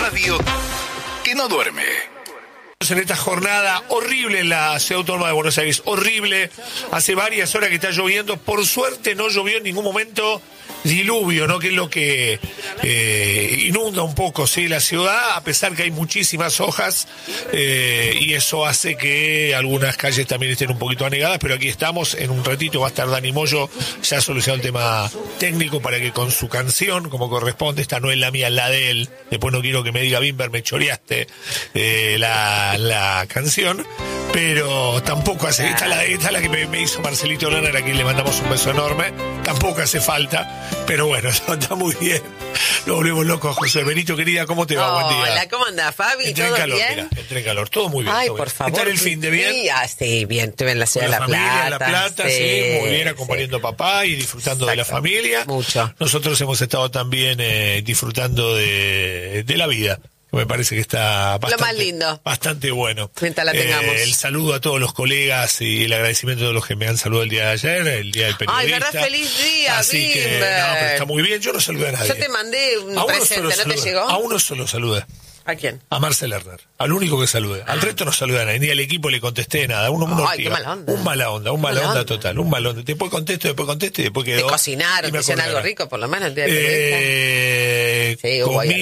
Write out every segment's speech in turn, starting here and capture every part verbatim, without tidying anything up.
radio que no duerme. En esta jornada horrible en la Ciudad Autónoma de Buenos Aires, horrible, hace varias horas que está lloviendo, por suerte no llovió en ningún momento diluvio, ¿no? Que es lo que eh, inunda un poco, ¿sí? La ciudad, a pesar que hay muchísimas hojas, eh, y eso hace que algunas calles también estén un poquito anegadas, pero aquí estamos, en un ratito va a estar Dani Moyo, ya solucionó el tema técnico para que con su canción, como corresponde, esta no es la mía, es la de él, después no quiero que me diga Bimber, me choreaste eh, la, la canción, pero tampoco hace, esta es la, esta la que me, me hizo Marcelito Lerner, a quien le mandamos un beso enorme, tampoco hace falta. Pero bueno, está muy bien. Nos volvemos locos, José. Benito, querida, ¿cómo te va? Oh, Buen día. Hola, ¿cómo andás, Fabi? Entré ¿Todo en calor, bien? mira, entré en calor. Todo muy bien. Ay, todo por bien. favor. ¿Está el fin de bien? Sí, ah, sí, bien. Estuve en la ciudad Con de la La familia Plata. en La Plata, sí, sí muy bien, acompañando sí. a papá y disfrutando Exacto. de la familia. Mucho. Nosotros hemos estado también eh, disfrutando de, de la vida. Me parece que está bastante, Lo más lindo. bastante bueno. Mientras la tengamos. Eh, el saludo a todos los colegas y el agradecimiento a todos los que me han saludado el día de ayer, el día del periodista. Ay, verdad, feliz día, Así que, Bimber. no, pero está muy bien, yo no saludé a nadie. Yo te mandé un A uno presente, solo ¿no te saludé. llegó? A uno solo saludé. ¿A quién? A Marcel Lerner, al único que saludé. Al resto no saludé a nadie, ni al equipo le contesté nada. Uno, uno Ay, qué mala onda. Un mala onda, un mala, Mala onda, onda. total, un mal onda. Después contesto, después contesto y después Te quedó. cocinaron, y te me hicieron algo acordaron. rico, por lo menos el día del periodista. Eh, Sí, hubo comí ahí.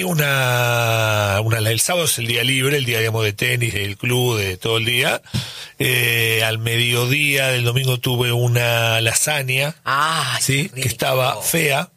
una, una, el sábado es el día libre, el día, digamos, de tenis, del club, de todo el día. Eh, al mediodía del domingo tuve una lasaña, Ay, ¿sí? qué rico. Que estaba fea,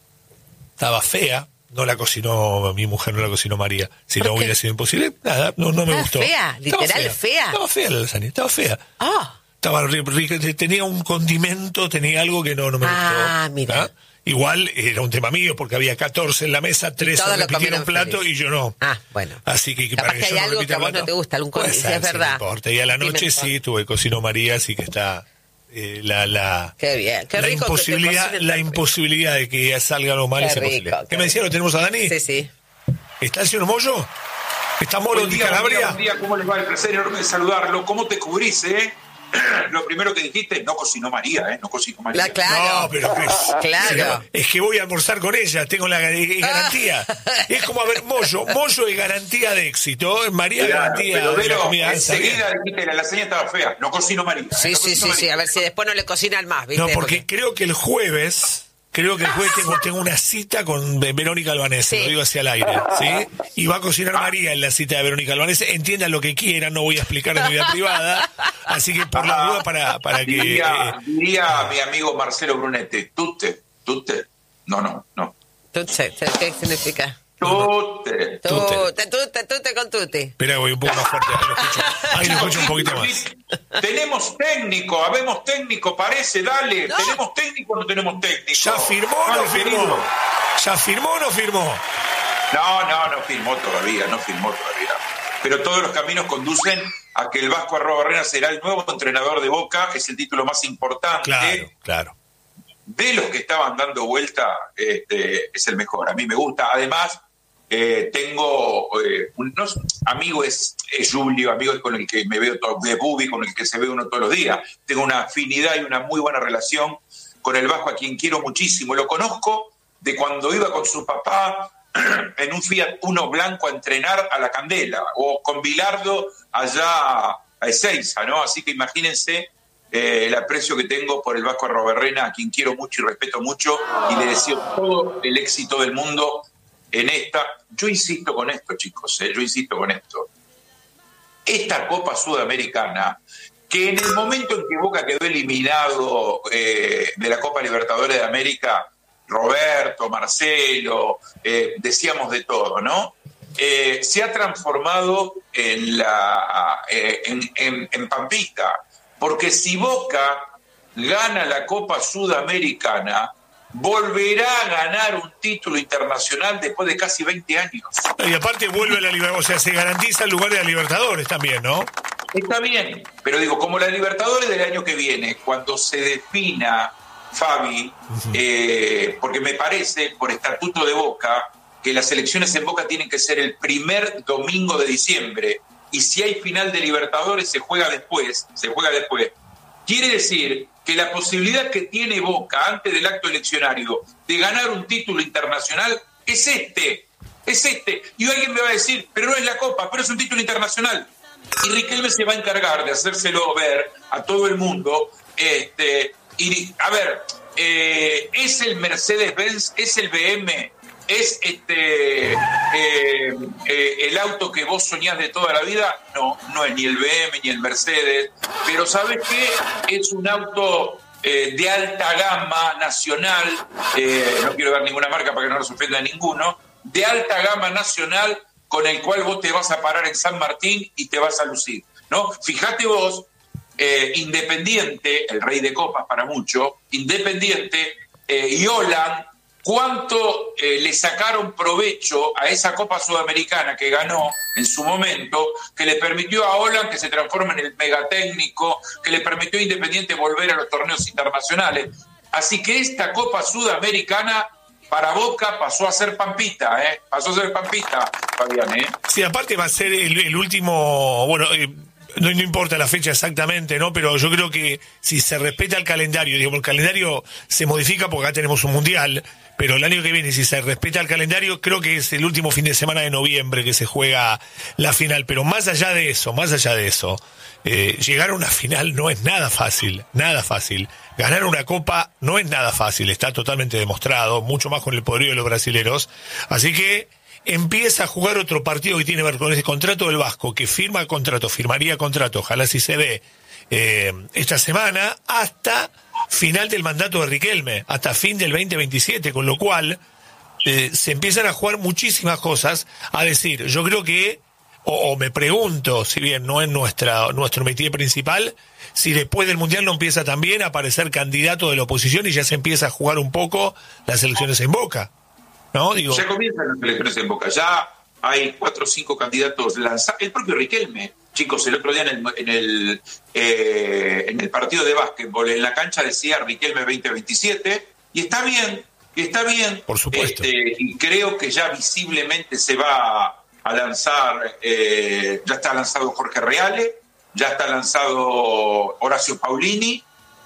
estaba fea. No la cocinó, mi mujer no la cocinó María. Si no ¿Por qué? hubiera sido imposible, nada, no, no me ¿Estaba gustó. fea? Estaba ¿Literal fea? Estaba fea la lasaña, estaba fea. Ah, Estaba ri- rica, tenía un condimento, tenía algo que no, no me Ah, gustó. mira. ¿Ah? Igual era un tema mío, porque había catorce en la mesa, trece todos lo repitieron comieron plato feliz. y yo no. Ah, bueno. Así que, Capaz para que que, hay yo no algo repita que a vos plato, no te gusta, algún puede condimento, ser, es sí, verdad. no importa. Y a la Dime noche mejor. sí tuve cocinó María, así que está eh, la la Qué bien, qué la rico que te imposibilidad, cocinen la tan rico. imposibilidad de que salga algo mal Qué es imposible. rico, ¿Qué qué me decía? ¿Lo tenemos a Dani? Sí, sí. ¿Está el señor Moyo? ¿Está Molo Buen de día, buen día, Calabria? buen día, ¿cómo les va? El placer enorme de saludarlo. ¿Cómo te cubrís, eh? Lo primero que dijiste, no cocinó María, ¿eh? No cocinó María. La, claro. No, pero es, Claro. pero es que voy a almorzar con ella, tengo la es garantía. Es como, a ver, Moyo, Moyo es garantía de éxito, María es Claro, garantía pero de la Vero, comida. Está bien. enseguida dijiste que la lasaña estaba fea. No cocinó María. ¿eh? Sí, No sí, cocinó sí, María. sí. A ver si después no le cocinan más, ¿viste? No, porque creo que el jueves, creo que el jueves tengo, tengo una cita con Verónica Albanese, Sí. lo digo hacia el aire, ¿sí? Y va a cocinar María en la cita de Verónica Albanese, entiendan lo que quieran, no voy a explicar de mi vida privada, así que por la duda para, para que... Diría, eh, diría mi amigo Marcelo Brunete, tutte, tutte. No, no, no. Tutte, ¿qué significa? Tutte. Tute, tute, tute con tutti. espera, voy un poco más fuerte, ahí lo escucho, ahí lo escucho un poquito más. Tenemos técnico, habemos técnico, parece, dale. No. ¿Tenemos técnico o no tenemos técnico? ¿Ya firmó o no Dale, firmó? querido. ¿Ya firmó o no firmó? No, no, no firmó todavía, no firmó todavía. Pero todos los caminos conducen a que el Vasco Arrobarrena será el nuevo entrenador de Boca, es el título más importante. Claro, claro. De los que estaban dando vuelta, este, es el mejor. A mí me gusta. Además, eh, tengo eh, un no, amigo, es, es Julio, amigo es con el que me veo, todo, de Bubi, con el que se ve uno todos los días. Tengo una afinidad y una muy buena relación con el Vasco, a quien quiero muchísimo. Lo conozco de cuando iba con su papá en un Fiat Uno blanco a entrenar a la Candela, o con Bilardo allá a Ezeiza, ¿no? Así que imagínense eh, el aprecio que tengo por el Vasco Arrobarrena, a quien quiero mucho y respeto mucho, y le deseo todo el éxito del mundo en esta. Yo insisto con esto, chicos, eh, yo insisto con esto. Esta Copa Sudamericana, que en el momento en que Boca quedó eliminado eh, de la Copa Libertadores de América, Roberto, Marcelo, eh, decíamos de todo, ¿no? Eh, se ha transformado en, la, eh, en, en, en Pampita, porque si Boca gana la Copa Sudamericana, volverá a ganar un título internacional después de casi veinte años. Y aparte vuelve a la Libertadores, o sea, se garantiza el lugar de la Libertadores también, ¿no? Está bien, pero digo, como la Libertadores del año que viene, cuando se defina, Fabi, uh-huh. eh, porque me parece, por estatuto de Boca, que las elecciones en Boca tienen que ser el primer domingo de diciembre, y si hay final de Libertadores se juega después, se juega después. Quiere decir que la posibilidad que tiene Boca antes del acto eleccionario de ganar un título internacional es este, es este. Y alguien me va a decir, pero no es la Copa, pero es un título internacional. Y Riquelme se va a encargar de hacérselo ver a todo el mundo. Este, y a ver, eh, ¿es el Mercedes-Benz? ¿Es el B M? ¿Es este eh, eh, el auto que vos soñás de toda la vida? No, no es ni el B M ni el Mercedes. Pero ¿sabés qué? Es un auto eh, de alta gama nacional. Eh, no quiero dar ninguna marca para que no nos ofenda a ninguno. De alta gama nacional, con el cual vos te vas a parar en San Martín y te vas a lucir, ¿no? Fíjate vos, eh, Independiente, el rey de copas para mucho, Independiente eh, y Holland, cuánto eh, le sacaron provecho a esa Copa Sudamericana que ganó en su momento, que le permitió a Holland que se transforme en el megatécnico, que le permitió a Independiente volver a los torneos internacionales. Así que esta Copa Sudamericana para Boca pasó a ser Pampita, ¿eh? Pasó a ser Pampita, Fabián, ¿eh? Sí, aparte va a ser el, el último, bueno, eh, no, no importa la fecha exactamente, ¿no? Pero yo creo que si se respeta el calendario, digamos, el calendario se modifica porque acá tenemos un mundial, pero el año que viene, si se respeta el calendario, creo que es el último fin de semana de noviembre que se juega la final. Pero más allá de eso, más allá de eso, eh, llegar a una final no es nada fácil, nada fácil. Ganar una copa no es nada fácil, está totalmente demostrado, mucho más con el poderío de los brasileros. Así que empieza a jugar otro partido que tiene que ver con ese contrato del Vasco, que firma contrato, firmaría contrato, ojalá si se dé eh, esta semana, hasta final del mandato de Riquelme, hasta fin del veinte veintisiete, con lo cual eh, se empiezan a jugar muchísimas cosas. A decir, yo creo que, o, o me pregunto, si bien no es nuestra, nuestro métier principal, si después del Mundial no empieza también a aparecer candidato de la oposición y ya se empieza a jugar un poco las elecciones en Boca, ¿no? Digo, ya comienzan las elecciones en Boca, ya hay cuatro o cinco candidatos lanzados. El propio Riquelme, chicos, el otro día en el, en el, eh, en el partido de básquetbol, en la cancha decía Riquelme veinte veintisiete, y está bien, y está bien. Por supuesto. Este, y creo que ya visiblemente se va a lanzar, eh, ya está lanzado Jorge Reale, ya está lanzado Horacio Paulini,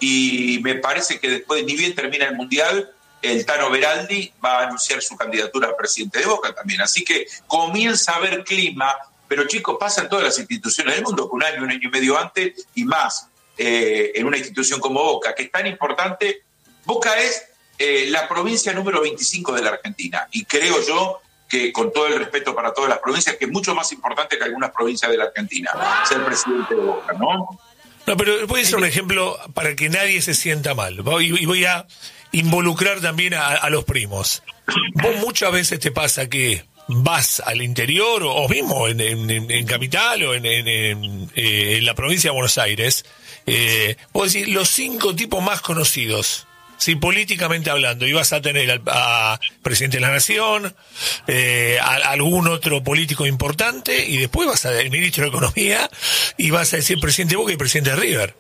y me parece que después, ni bien termina el Mundial, el Tano Beraldi va a anunciar su candidatura a presidente de Boca también. Así que comienza a haber clima, pero chicos, pasa en todas las instituciones del mundo, que un año, un año y medio antes, y más eh, en una institución como Boca, que es tan importante. Boca es eh, la provincia número veinticinco de la Argentina, y creo yo que, con todo el respeto para todas las provincias, que es mucho más importante que algunas provincias de la Argentina, ser presidente de Boca, ¿no? No, pero voy a hacer un ejemplo para que nadie se sienta mal. Voy, y voy a involucrar también a, a los primos. Vos muchas veces te pasa que vas al interior, o, o mismo en, en, en Capital o en, en, en, eh, en la provincia de Buenos Aires, eh, vos decís, los cinco tipos más conocidos, sí, políticamente hablando, y vas a tener al a presidente de la Nación, eh, a, a algún otro político importante, y después vas al ministro de Economía, y vas a decir presidente de Boca y presidente de River.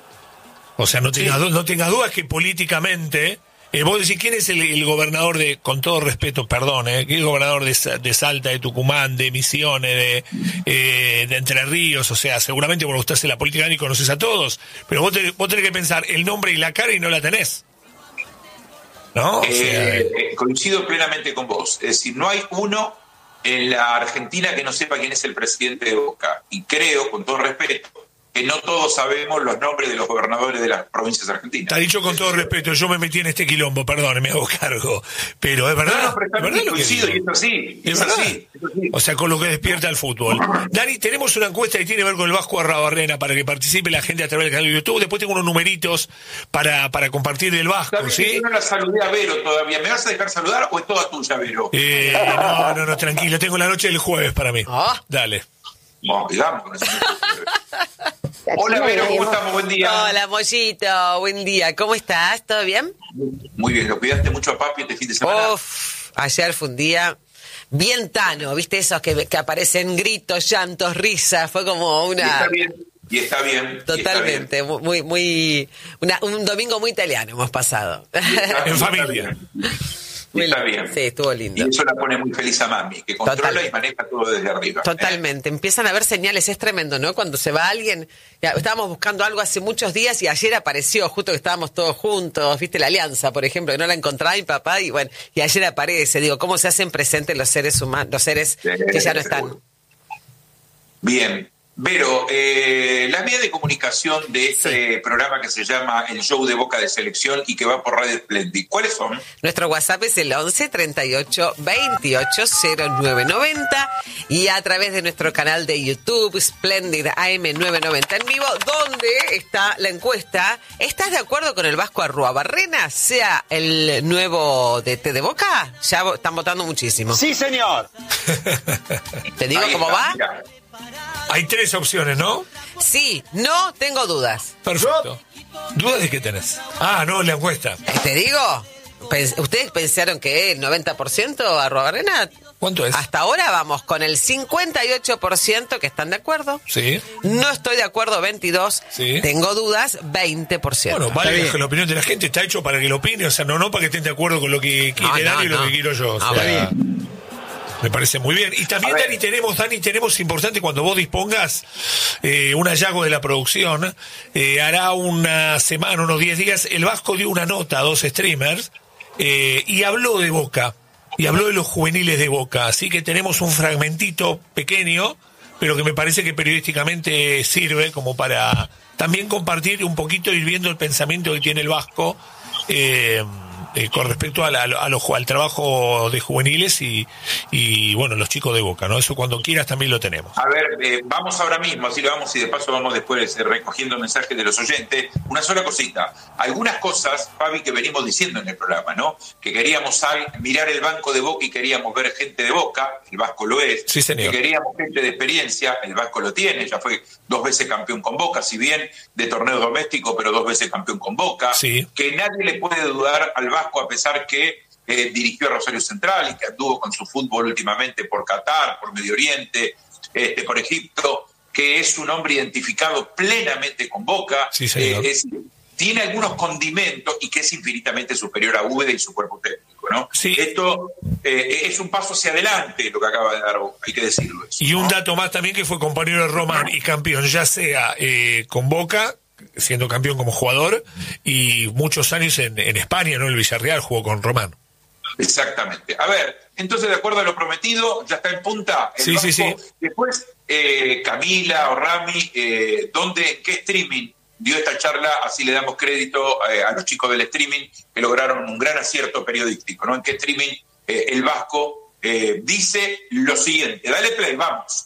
O sea, no tengas, sí. no tengas dudas que políticamente, eh, vos decís, ¿quién es el, el gobernador de, con todo respeto, perdón, eh, ¿quién es el gobernador de, de Salta, de Tucumán, de Misiones, de, eh, de Entre Ríos? O sea, seguramente vos estás en la política y conoces a todos, pero vos, te, vos tenés que pensar el nombre y la cara y no la tenés. ¿No? O sea, eh, eh, coincido plenamente con vos. Es decir, no hay uno en la Argentina que no sepa quién es el presidente de Boca. Y creo, con todo respeto, que no todos sabemos los nombres de los gobernadores de las provincias argentinas. Está dicho con todo respeto, yo me metí en este quilombo, perdón, me hago cargo. Pero es verdad, no, no, pero es verdad lo que coincido, digo. y es así, Es es verdad. así, es así. O sea, con lo que despierta el fútbol. Dani, tenemos una encuesta que tiene que ver con el Vasco Arrabarrena para que participe la gente a través del canal de YouTube. Después tengo unos numeritos para, para compartir del Vasco, También, ¿sí? yo no la saludé a Vero todavía. ¿Me vas a dejar saludar o es toda tuya, Vero? Eh, no, no, no, tranquilo. Tengo la noche del jueves para mí. Oh. Dale. No, digamos con eso. Hola, Vero, ¿cómo estamos? Buen día. Hola, Mollito, buen día. ¿Cómo estás? ¿Todo bien? Muy bien, lo cuidaste mucho a papi este fin de semana. Uf, ayer fue un día bien tano, ¿viste? Esos que, que aparecen gritos, llantos, risas. Fue como una... Y está bien, y está bien. Totalmente, y está bien. muy, muy... Una, un domingo muy italiano hemos pasado. En familia. Muy Está lindo. bien. Sí, estuvo lindo. Y eso la pone muy feliz a mami, que controla Totalmente. y maneja todo desde arriba. Totalmente. Empiezan a haber señales, es tremendo, ¿no? Cuando se va alguien, ya, estábamos buscando algo hace muchos días y ayer apareció, justo que estábamos todos juntos, viste, la alianza, por ejemplo, que no la encontraba mi papá y bueno, y ayer aparece, digo, cómo se hacen presentes los seres humanos, los seres Sí, que ya no seguro. están. Bien. Vero, eh, la vía de comunicación de este Sí. programa que se llama El Show de Boca de Selección y que va por Radio Splendid, ¿cuáles son? Nuestro WhatsApp es el once treinta y ocho veintiocho cero nueve noventa y a través de nuestro canal de YouTube, Splendid A M novecientos noventa en vivo, donde está la encuesta. ¿Estás de acuerdo con el Vasco Arruabarrena sea el nuevo D T de Boca? Ya vo- están votando muchísimo. Sí, señor. ¿Te digo Ahí cómo está, va? mirá. Hay tres opciones, ¿no? Sí, no, tengo dudas. Perfecto. ¿Dudas de qué tenés? Ah, no, la encuesta. Eh, ¿Te digo? Pens- ¿Ustedes pensaron que el noventa por ciento Arruabarrena? ¿Cuánto es? Hasta ahora vamos con el cincuenta y ocho por ciento que están de acuerdo. Sí. No estoy de acuerdo, veintidós. Sí. Tengo dudas, veinte por ciento. Bueno, vale bien. que la opinión de la gente está hecho para que lo opine, o sea, no, no para que estén de acuerdo con lo que quiere No, no, Dani y lo no. que quiero yo. O No, sea, está me parece muy bien. Y también, A ver. Dani, tenemos, Dani, tenemos importante cuando vos dispongas eh, un hallazgo de la producción, eh, hará una semana, unos diez días, el Vasco dio una nota a dos streamers eh, y habló de Boca, y habló de los juveniles de Boca, así que tenemos un fragmentito pequeño, pero que me parece que periodísticamente sirve como para también compartir un poquito, ir viendo el pensamiento que tiene el Vasco eh, eh, con respecto a la- a los, al trabajo de juveniles y, y, bueno, los chicos de Boca, ¿no? Eso cuando quieras también lo tenemos. A ver, eh, vamos ahora mismo, así lo vamos y de paso vamos después eh, recogiendo mensajes de los oyentes. Una sola cosita. Algunas cosas, Fabi, que venimos diciendo en el programa, ¿no? Que queríamos al- mirar el banco de Boca y queríamos ver gente de Boca, el Vasco lo es. Sí, señor. Que queríamos gente de experiencia, el Vasco lo tiene, ya fue dos veces campeón con Boca, si bien de torneo doméstico, pero dos veces campeón con Boca. Sí. Que nadie le puede dudar al Vasco a pesar que eh, dirigió a Rosario Central y que anduvo con su fútbol últimamente por Qatar, por Medio Oriente, este, por Egipto, que es un hombre identificado plenamente con Boca, Sí, señor. eh, es- tiene algunos condimentos y que es infinitamente superior a Úbeda y su cuerpo técnico, ¿no? Sí. Esto eh, es un paso hacia adelante lo que acaba de dar Boca, hay que decirlo eso, Y un ¿no? dato más también, que fue compañero de Román y campeón, ya sea eh, con Boca, siendo campeón como jugador, y muchos años en, en España, ¿no? El Villarreal jugó con Román. Exactamente. A ver, entonces, de acuerdo a lo prometido, ya está en punta. El Sí, sí, Vasco. sí. Después, eh, Camila o Rami, eh, ¿dónde, qué streaming dio esta charla? Así le damos crédito eh, a los chicos del streaming que lograron un gran acierto periodístico, ¿no? ¿En qué streaming eh, el Vasco eh, dice lo siguiente? Dale play, vamos.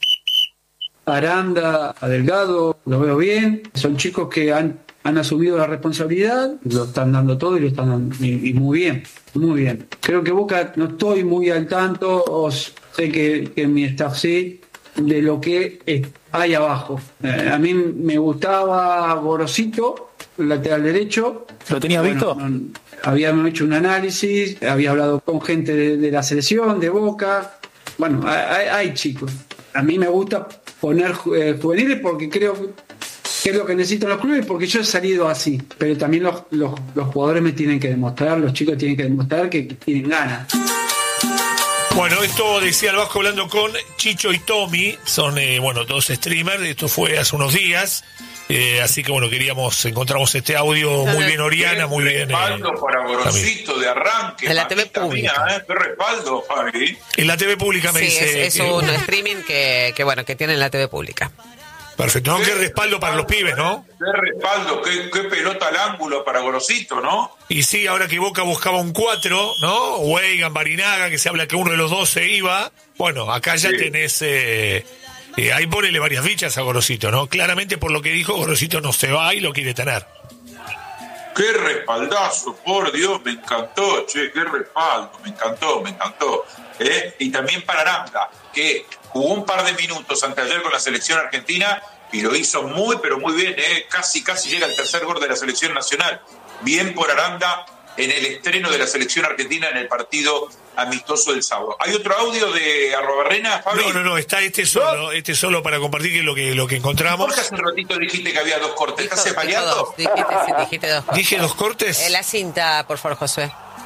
Aranda, a Delgado, lo veo bien. Son chicos que han, han asumido la responsabilidad, lo están dando todo y lo están dando y, y muy bien, muy bien. Creo que Boca no estoy muy al tanto, o sé que, que mi staff sí, de lo que eh, hay abajo. Eh, a mí me gustaba Gorosito, lateral derecho. ¿Lo tenías visto? no, habíamos hecho un análisis, había hablado con gente de, de la selección, de Boca. Bueno, hay, hay chicos. A mí me gusta poner eh, juveniles porque creo que es lo que necesitan los clubes, porque yo he salido así. Pero también los, los, los jugadores me tienen que demostrar, los chicos tienen que demostrar que, que tienen ganas. Bueno, esto decía el Vasco hablando con Chicho y Tommy, son, eh, bueno, dos streamers, esto fue hace unos días, eh, así que, bueno, queríamos, encontramos este audio muy bien Oriana, muy bien... eh, Respaldo para Gorosito de arranque. En la T V mamita pública. mía, ¿eh? Qué respaldo, Fabi. en la T V pública me Sí, dice... es, es que- un streaming que, que, bueno, que tiene en la T V pública. Perfecto, no, qué respaldo para los pibes, ¿no? Qué respaldo, qué, qué pelota al ángulo para Gorosito, ¿no? Y sí, ahora que Boca buscaba un cuatro, ¿no? Weigan, Barinaga, que se habla que uno de los dos se iba. Bueno, acá ya Sí. tenés... Eh, eh, ahí ponele varias fichas a Gorosito, ¿no? Claramente por lo que dijo, Gorosito no se va y lo quiere tener. Qué respaldazo, por Dios, me encantó, che, qué respaldo, me encantó, me encantó. ¿Eh? Y también para Aranda, que jugó un par de minutos anteayer con la selección argentina y lo hizo muy, pero muy bien, ¿eh? Casi, casi llega al tercer gol de la selección nacional. Bien por Aranda en el estreno de la selección argentina en el partido amistoso del sábado. ¿Hay otro audio de Arrobarrena, Fabi? No, no, no, está este solo, este solo para compartir que es lo que, lo que encontramos. ¿Por qué hace un ratito dijiste que había dos cortes? ¿Estás Dijo- dijo separado? dos, dijiste, sí, dijiste dos. Dije dos cortes. Eh, la cinta, por favor, Josué.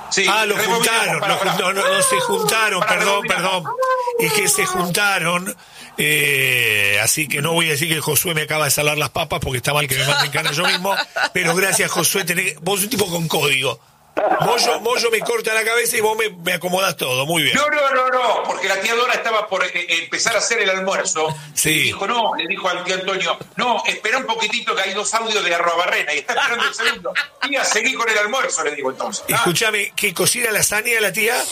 Sí, ah, lo juntaron, para, lo, para, no, no, no, se juntaron, para, perdón, para, perdón. Es que se juntaron, eh, así que no voy a decir que Josué me acaba de salar las papas porque está mal que me manden cana yo mismo, pero gracias, Josué, tenés, vos sos un tipo con código. Moyo, Moyo me corta la cabeza y vos me, me acomodás todo, muy bien. No, no, no, no, porque la tía Dora estaba por eh, empezar a hacer el almuerzo. Sí. Y dijo, no, le dijo al tío Antonio, no, espera un poquitito que hay dos audios de Arrobarrena y está esperando el segundo. Tía, seguí con el almuerzo, le digo entonces. ¿Ah? Escuchame, ¿que cocina lasaña la tía?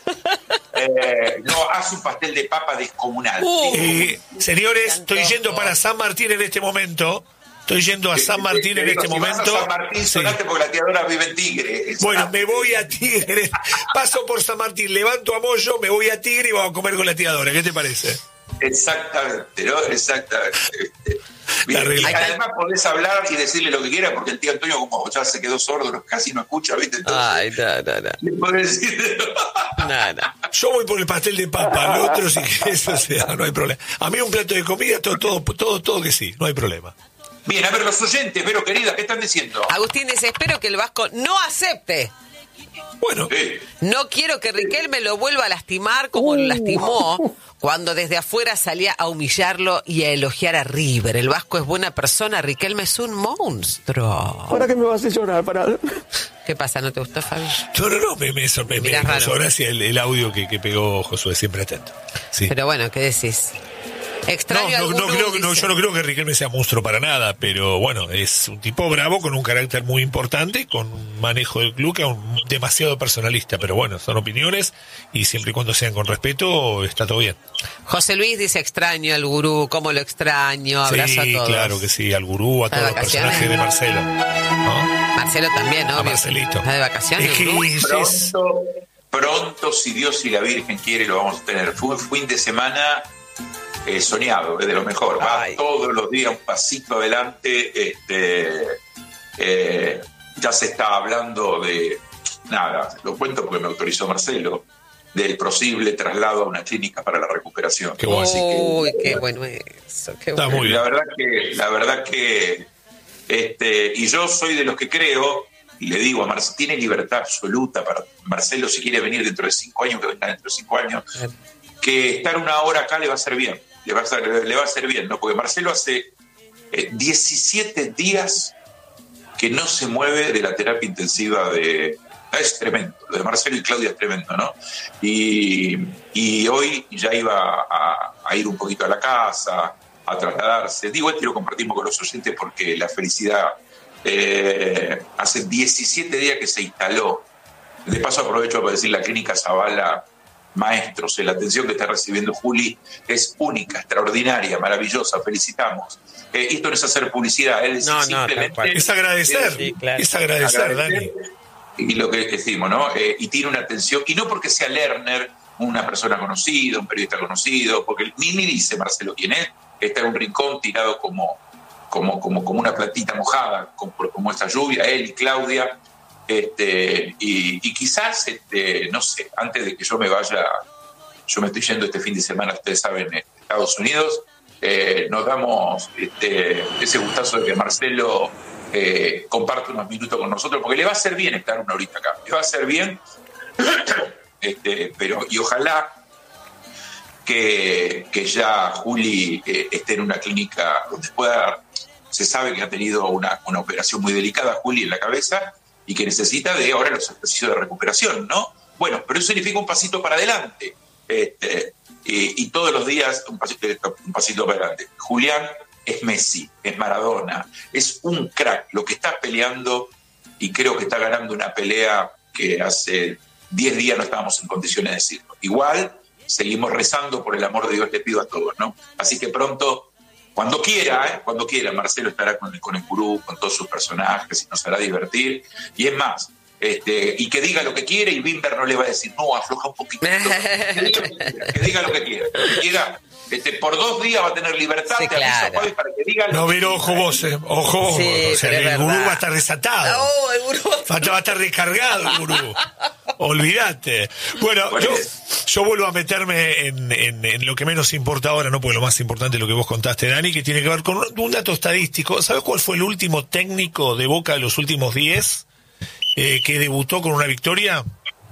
Eh, no, hace un pastel de papa descomunal. Uh. Eh, señores, estoy yendo para San Martín en este momento. Estoy yendo a San Martín en este si momento. Vas a San Martín, Sí. sonaste porque la tía Dora vive en Tigre. Bueno, me voy a Tigre. Paso por San Martín, levanto a Moyo, me voy a Tigre y vamos a comer con la tía Dora. ¿Qué te parece? Exactamente, ¿no? Exactamente. Bien, La y regla. además podés hablar y decirle lo que quieras, porque el tío Antonio, como ya se quedó sordo, casi no escucha, ¿viste? Entonces, Ay, no, no, no. le podés decir. No, no. Yo voy por el pastel de papa, lo otro sí que eso sea, no hay problema. A mí un plato de comida, todo, todo, todo, todo que sí, no hay problema. Bien, a ver, los oyentes, pero querida, ¿qué están diciendo? Agustín dice, espero que el Vasco no acepte. Bueno, Sí. No quiero que Riquelme lo vuelva a lastimar como lo lastimó cuando desde afuera salía a humillarlo y a elogiar a River. El Vasco es buena persona, Riquelme es un monstruo. ¿Para qué me vas a llorar? Para... ¿Qué pasa? ¿No te gustó, Fabi? no, no, no, me, me, me, me Mirá causó raro. gracia el, el audio que, que pegó Josué, siempre atento. Sí. Pero bueno, ¿qué decís? No, Extraño no, al no, gurú, creo, que- no, dice. yo no creo que Riquelme sea monstruo para nada, pero bueno, es un tipo bravo con un carácter muy importante, con un manejo del club que es un- demasiado personalista, pero bueno, son opiniones y siempre y cuando sean con respeto está todo bien. José Luis dice, extraño al gurú, cómo lo extraño, abrazo Sí, a todos. claro que sí, al gurú, a ¿Está de todos los vacaciones? personajes de Marcelo. ¿No? Marcelo también, ¿no? A Marcelito. ¿Está de vacaciones? Es que gurú? es- Pronto, pronto, si Dios y la Virgen quiere, lo vamos a tener. Fue un fin de semana eh, soñado, es de lo mejor. Va Ay. todos los días un pasito adelante. Este, eh, ya se está hablando de, nada, lo cuento porque me autorizó Marcelo, del posible traslado a una clínica para la recuperación. Qué bueno. Así que, Uy, qué bueno eso, qué Está bueno. muy bien. la verdad que, la verdad que, este, y yo soy de los que creo, y le digo a Marcelo, tiene libertad absoluta para Marcelo, si quiere venir dentro de cinco años, que venga dentro de cinco años, que estar una hora acá le va a hacer bien, le va a hacer, le va a hacer bien, ¿no? Porque Marcelo hace eh, diecisiete días que no se mueve de la terapia intensiva de... Es tremendo, lo de Marcelo y Claudia es tremendo, ¿no? Y, y hoy ya iba a, a ir un poquito a la casa, a trasladarse. Digo, esto lo compartimos con los oyentes porque la felicidad... Eh, hace diecisiete días que se instaló. De paso aprovecho para decir, la clínica Zavala, maestros, eh, la atención que está recibiendo Juli es única, extraordinaria, maravillosa, felicitamos. Eh, esto no es hacer publicidad, es No, no, simplemente... tal cual. es agradecer, Sí, claro. es agradecer, agradecer. Dani. Y lo que decimos, ¿no? Eh, y tiene una atención, y no porque sea Lerner, una persona conocida, un periodista conocido, porque ni, ni dice Marcelo quién es, está en un rincón tirado como, como, como, como una plantita mojada, como, como esta lluvia, él y Claudia, este, y, y quizás, este, no sé, antes de que yo me vaya, yo me estoy yendo este fin de semana, ustedes saben, a Estados Unidos, eh, nos damos este, ese gustazo de que Marcelo eh, comparte unos minutos con nosotros, porque le va a hacer bien estar una horita acá, le va a hacer bien, este, pero y ojalá que, que ya Juli eh, esté en una clínica donde pueda, se sabe que ha tenido una, una operación muy delicada Juli en la cabeza y que necesita de ahora los ejercicios de recuperación, ¿no? Bueno, pero eso significa un pasito para adelante, este, y, y todos los días un pasito, un pasito para adelante. Julián es Messi, es Maradona, es un crack, lo que está peleando, y creo que está ganando una pelea que hace diez días no estábamos en condiciones de decirlo. Igual seguimos rezando por el amor de Dios, le pido a todos, ¿no? Así que pronto, cuando quiera, ¿eh? cuando quiera, Marcelo estará con el, con el gurú, con todos sus personajes y nos hará divertir. Y es más, este, y que diga lo que quiere, y Bimber no le va a decir, no, afloja un poquito. Que diga lo que quiera, que diga lo que quiera. Lo que quiera. Este, por dos días va a tener libertad, Sí, te aviso, claro. Fabi, para que diga lo No, que pero quiera. ojo vos, eh, ojo vos. Sí, o sea, pero es el gurú verdad. va a estar desatado. Oh, el gurú. Va a estar recargado el gurú. Olvídate. Bueno, Bueno, yo, es- yo vuelvo a meterme en, en, en lo que menos importa ahora, no, porque lo más importante es lo que vos contaste, Dani, que tiene que ver con un, un dato estadístico. ¿Sabes cuál fue el último técnico de Boca de los últimos diez eh, que debutó con una victoria?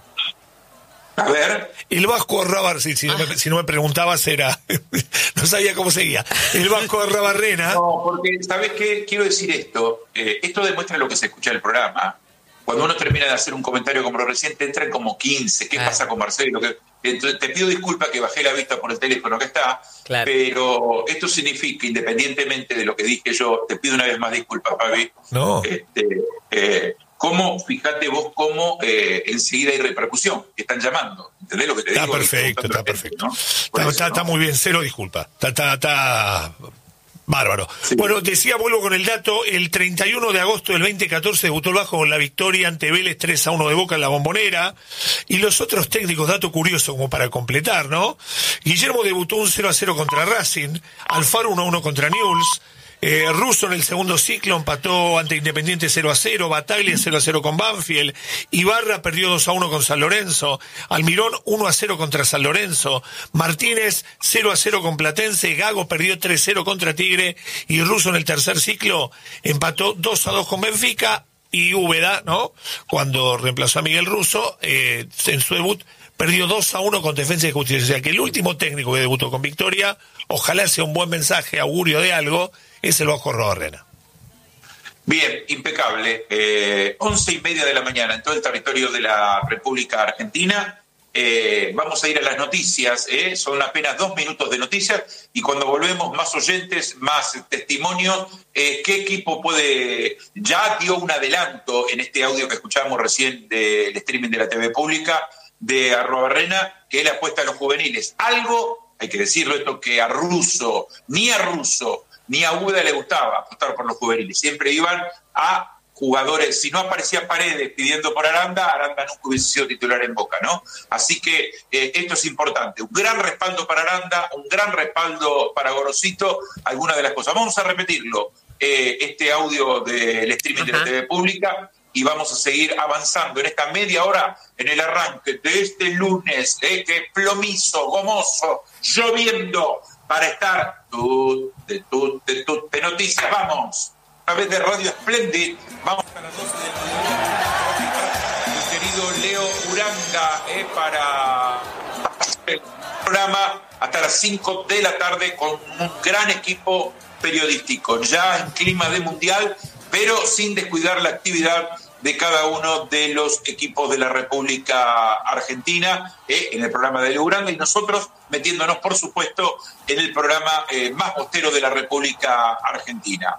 A ver. El Vasco Arrabarrena, si, si, no me, si no me preguntabas era, no sabía cómo seguía. El Vasco Arrabarrena. No, porque, ¿sabes qué? Quiero decir esto. Eh, esto demuestra lo que se escucha en el programa. Cuando uno termina de hacer un comentario como lo reciente, entran como quince. ¿Qué ah. pasa con Marcelo? ¿Qué? Entonces, te pido disculpas que bajé la vista por el teléfono que está, claro. Pero esto significa, independientemente de lo que dije yo, te pido una vez más disculpas, Fabi. No. Este, eh, ¿Cómo, fíjate vos cómo eh, enseguida hay repercusión? Que están llamando. ¿Entendés lo que te está digo? Perfecto, está perfecto, ¿no? Está, eso, está, ¿no? está muy bien, cero disculpa. Está, está, está bárbaro. Sí. Bueno, decía, vuelvo con el dato, el treinta y uno de agosto del veinte catorce debutó el Vasco con la victoria ante Vélez tres a uno de Boca en la Bombonera. Y los otros técnicos, dato curioso como para completar, ¿no? Guillermo debutó un cero a cero contra Racing, Alfaro uno a uno contra Newell's, Eh, Russo en el segundo ciclo empató ante Independiente cero a cero, Bataglia cero a cero con Banfield, Ibarra perdió dos a uno con San Lorenzo, Almirón uno a cero contra San Lorenzo, Martínez cero a cero con Platense, Gago perdió tres a cero contra Tigre y Russo en el tercer ciclo empató dos a dos con Benfica y Úbeda, ¿no? Cuando reemplazó a Miguel Russo eh, en su debut perdió dos a uno con Defensa y Justicia. O sea que el último técnico que debutó con victoria, ojalá sea un buen mensaje, augurio de algo, es el Vasco Arrabarrena. Bien, impecable. Eh, once y media de la mañana en todo el territorio de la República Argentina. Eh, vamos a ir a las noticias, ¿eh? Son apenas dos minutos de noticias y cuando volvemos más oyentes, más testimonios. Eh, ¿Qué equipo puede? Ya dio un adelanto en este audio que escuchamos recién del streaming de la T V pública de Arrabarrena, que él apuesta a los juveniles. Algo, hay que decirlo esto, que a Russo, ni a Russo, ni a Úbeda le gustaba apostar por los juveniles. Siempre iban a jugadores. Si no aparecía Paredes pidiendo por Aranda, Aranda nunca hubiese sido titular en Boca, ¿no? Así que eh, esto es importante. Un gran respaldo para Aranda, un gran respaldo para Gorosito, algunas de las cosas. Vamos a repetirlo, eh, este audio del streaming de la T V pública, y vamos a seguir avanzando en esta media hora en el arranque de este lunes, eh, que plomizo, gomoso, lloviendo, para estar tú, de tú, de tú, de noticias. Vamos, a través de Radio Splendid, vamos a las doce del mediodía. Mi querido Leo Uranga, eh, para el programa hasta las cinco de la tarde con un gran equipo periodístico, ya en clima de mundial, pero sin descuidar la actividad de cada uno de los equipos de la República Argentina, eh, en el programa de Leo Uranga, y nosotros metiéndonos, por supuesto, en el programa eh, más bostero de la República Argentina.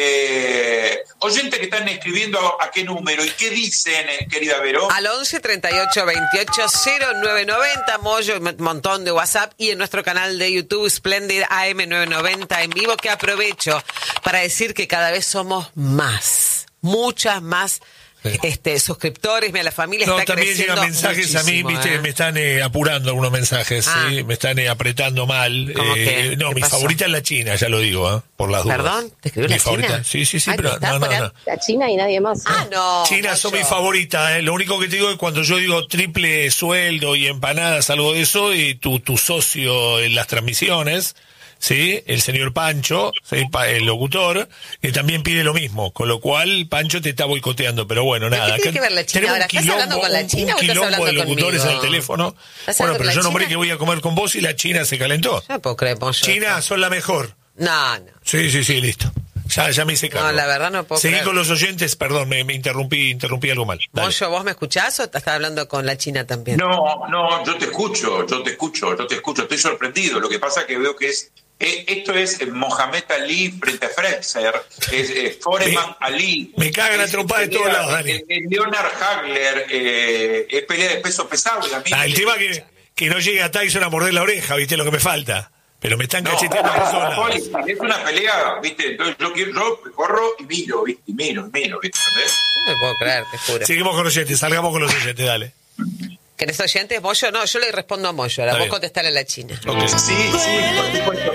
Eh, oyentes que están escribiendo a, a qué número y qué dicen, eh, querida Vero. Al once treinta y ocho veintiocho cero nueve noventa, Moyo, un montón de WhatsApp, y en nuestro canal de YouTube, Splendid A M nueve noventa en vivo, que aprovecho para decir que cada vez somos más, muchas más este suscriptores, mira, la familia no, está también creciendo llegan mensajes a mí, viste, ¿eh? me están eh, apurando algunos mensajes, ah. ¿sí? Me están eh, apretando mal. Eh, no, mi pasó? favorita es la China, ya lo digo, ¿eh? Por las dudas. ¿Perdón? ¿Te escribió mi la favorita. China? Sí, sí, sí, Ay, pero no, no, no. La China y nadie más. Ah, no. China son mi favorita, ¿eh? Lo único que te digo es cuando yo digo triple sueldo y empanadas, algo de eso, y tu, tu socio en las transmisiones, ¿sí? El señor Pancho, ¿sí? El locutor, que también pide lo mismo, con lo cual Pancho te está boicoteando, pero bueno, nada. ¿Qué tiene que ver la China? Ahora, ¿estás hablando con la China o estás hablando de locutores conmigo? en el teléfono. Bueno, pero yo nombré que voy a comer con vos y la China se calentó. No puedo creer, Pollo. China, son la mejor. No, no. Sí, sí, sí, listo. Ya, ya me hice cargo. No, la verdad no puedo Seguí creer. con los oyentes, perdón, me, me interrumpí, interrumpí algo mal. Moyo, ¿vos me escuchás o estás hablando con la China también? No, no, yo te escucho, yo te escucho, yo te escucho, estoy sorprendido. Lo que pasa es que veo que es, eh, esto es Mohamed Ali frente a Fraser, es eh, Foreman me, Ali. Me cagan a trompar de todos lados, Dani. Eh, eh, Leonard Hagler, eh, es pelea de peso pesado. Y ah, el tema es que, que no llegue a Tyson a morder la oreja, ¿viste? Lo que me falta. Pero me están no, cacheteando por todos lados. Es una pelea, ¿viste? Entonces yo, quiero, yo corro y miro, ¿viste? Y miro, y miro, ¿viste? No me puedo creer, te juro. Seguimos con los oyentes, salgamos con los oyentes, dale. ¿Querés oyentes, Moyo? No, yo le respondo a Moyo. Ahora vos contestale a la China. Okay. Sí, sí, por supuesto.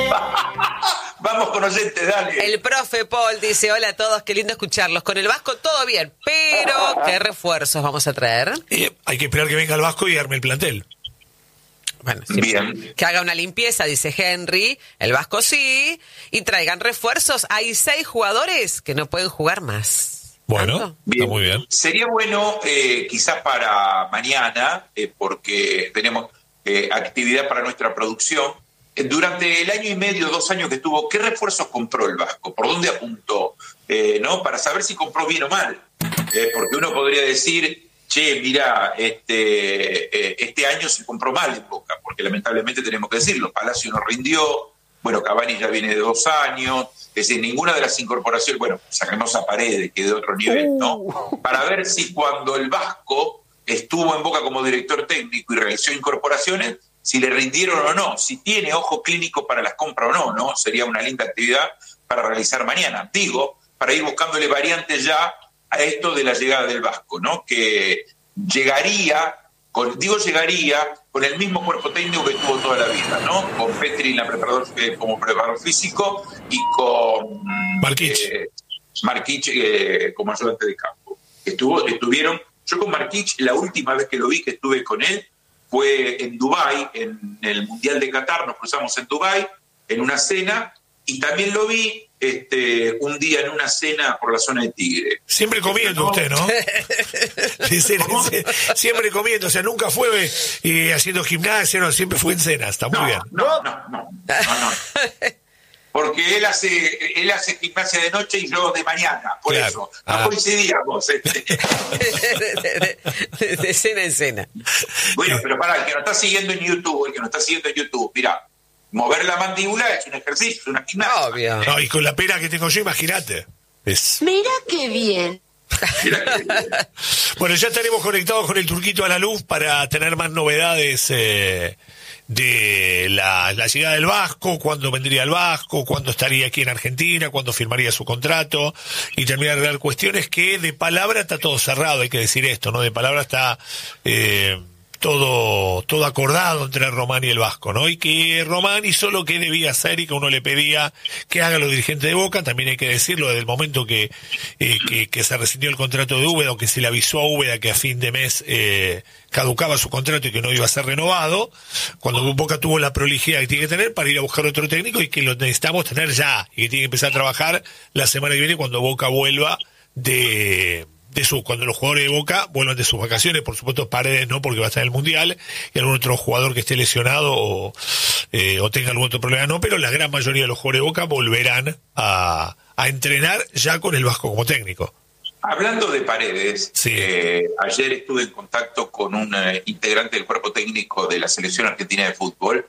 Vamos con oyentes, dale. El profe Paul dice, hola a todos, qué lindo escucharlos. Con el Vasco todo bien, pero ¿qué refuerzos vamos a traer? Eh, hay que esperar que venga el Vasco y arme el plantel. Bueno, sí, bien. Que haga una limpieza, dice Henry, el Vasco sí, y traigan refuerzos. Hay seis jugadores que no pueden jugar más. Bueno, bien. Está muy bien. Sería bueno eh, quizás para mañana, eh, porque tenemos eh, actividad para nuestra producción. Eh, durante el año y medio, dos años que estuvo, ¿qué refuerzos compró el Vasco? ¿Por dónde apuntó? Eh, ¿no? Para saber si compró bien o mal. Eh, porque uno podría decir, che, mira, este, eh, este año se compró mal en Boca, porque lamentablemente tenemos que decirlo, Palacio no rindió, bueno, Cavani ya viene de dos años, es decir, ninguna de las incorporaciones, bueno, saquemos a Paredes, que es de otro nivel, ¿no? Para ver si cuando el Vasco estuvo en Boca como director técnico y realizó incorporaciones, si le rindieron o no, si tiene ojo clínico para las compras o no, ¿no? Sería una linda actividad para realizar mañana. Digo, para ir buscándole variantes ya a esto de la llegada del Vasco, ¿no? Que llegaría, con, digo llegaría, con el mismo cuerpo técnico que tuvo toda la vida, ¿no? Con Petri en la preparador, eh, como preparador físico y con Marquich, eh, Marquich eh, como ayudante de campo. Estuvo, estuvieron, yo con Marquich, la última vez que lo vi, que estuve con él, fue en Dubái, en el Mundial de Qatar, nos cruzamos en Dubái, en una cena, y también lo vi este, un día en una cena por la zona de Tigre. Siempre comiendo ¿No? usted, ¿no? Sí, sí, sí, siempre comiendo, o sea, nunca fue eh, haciendo gimnasia, no, siempre fue en cenas, está muy no, bien. No, no, no, no, no. Porque él hace, él hace gimnasia de noche y yo de mañana, por Claro. eso. No Ah. coincidíamos. Este. de, de, de escena en escena. Bueno, pero para el que nos está siguiendo en YouTube, el que nos está siguiendo en YouTube, mira, mover la mandíbula es un ejercicio, es una gimnasia. Obvio. No, y con la pera que tengo yo, imagínate. Es... Mira qué bien. Mira que- Bueno, ya estaremos conectados con el Turquito a la Luz para tener más novedades eh, de la, la llegada del Vasco, cuándo vendría el Vasco, cuándo estaría aquí en Argentina, cuándo firmaría su contrato y terminar de dar cuestiones que de palabra está todo cerrado, hay que decir esto, ¿no? De palabra está eh, todo todo acordado entre Román y el Vasco, ¿no? Y que Román hizo lo que debía hacer y que uno le pedía que haga los dirigentes de Boca, también hay que decirlo, desde el momento que, eh, que, que se rescindió el contrato de Úbeda, o que se le avisó a Úbeda que a fin de mes eh, caducaba su contrato y que no iba a ser renovado, cuando Boca tuvo la prolijidad que tiene que tener para ir a buscar otro técnico y que lo necesitamos tener ya, y que tiene que empezar a trabajar la semana que viene cuando Boca vuelva de... de su, cuando los jugadores de Boca vuelvan de sus vacaciones, por supuesto Paredes no, porque va a estar en el Mundial, y algún otro jugador que esté lesionado o, eh, o tenga algún otro problema no, pero la gran mayoría de los jugadores de Boca volverán a, a entrenar ya con el Vasco como técnico. Hablando de Paredes, Sí. eh, ayer estuve en contacto con un eh, integrante del cuerpo técnico de la selección argentina de fútbol.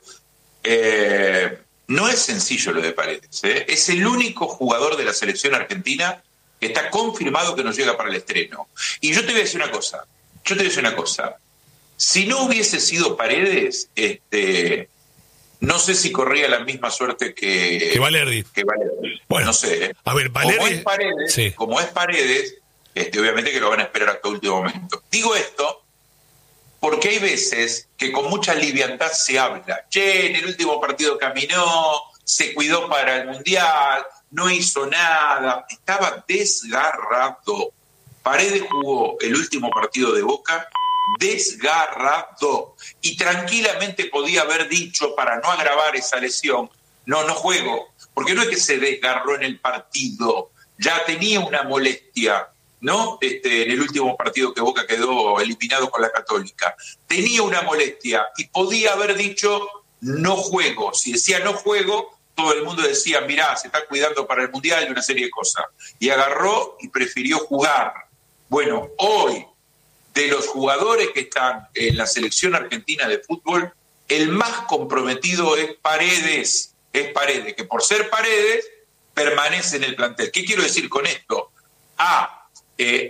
Eh, no es sencillo lo de Paredes, ¿eh? Es el único jugador de la selección argentina que está confirmado que no llega para el estreno. Y yo te voy a decir una cosa, yo te voy a decir una cosa. Si no hubiese sido Paredes, este, no sé si corría la misma suerte que, Que Valerdi. que Valerdi. Bueno, no sé. ¿eh? a ver, Valerdi- Como es Paredes, sí. como es Paredes, este, obviamente que lo van a esperar hasta el último momento. Digo esto porque hay veces que con mucha liviandad se habla. Che, en el último partido caminó, se cuidó para el Mundial, no hizo nada, estaba desgarrado. Paredes jugó el último partido de Boca desgarrado y tranquilamente podía haber dicho, para no agravar esa lesión, no, no juego, porque no es que se desgarró en el partido, ya tenía una molestia, ¿no? Este, en el último partido que Boca quedó eliminado con la Católica, tenía una molestia y podía haber dicho, no juego. Si decía no juego, todo el mundo decía, mirá, se está cuidando para el Mundial y una serie de cosas. Y agarró y prefirió jugar. Bueno, hoy, de los jugadores que están en la selección argentina de fútbol, el más comprometido es Paredes. Es Paredes, que por ser Paredes, permanece en el plantel. ¿Qué quiero decir con esto? A, eh,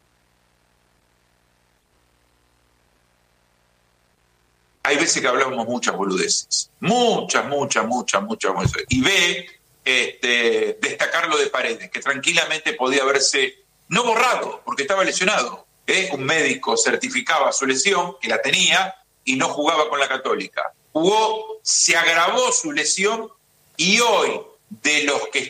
hay veces que hablamos muchas boludeces. Muchas, muchas, muchas, muchas boludeces. Y B, este, destacar lo de Paredes, que tranquilamente podía haberse, no borrado, porque estaba lesionado. ¿eh? Un médico certificaba su lesión, que la tenía, y no jugaba con la Católica. Jugó, se agravó su lesión, y hoy, de los que